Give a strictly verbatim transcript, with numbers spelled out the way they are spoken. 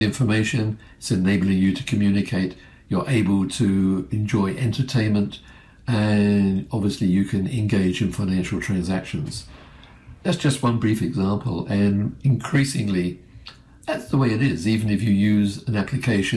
information, it's enabling you to communicate, you're able to enjoy entertainment, and obviously you can engage in financial transactions. That's just one brief example, and increasingly that's the way it is. Even if you use an application